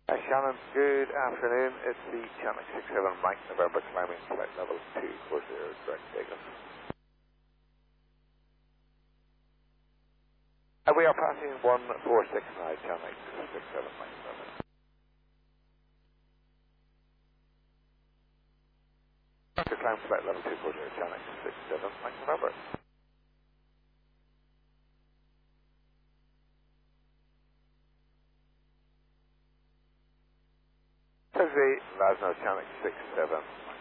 Shannon, good afternoon. It's the Channel 67 Mike November climbing flight level 240 direct Vegas. We are passing 146 now, Channel 67 Mike November. To climb flight level 240 Channel 67 Mike November. Taxi, Lasno Channel 67